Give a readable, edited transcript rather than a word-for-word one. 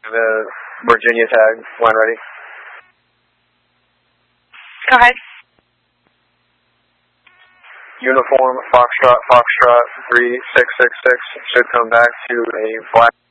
The Virginia tag, when ready. Go ahead. Uniform Foxtrot 3666 should come back to a black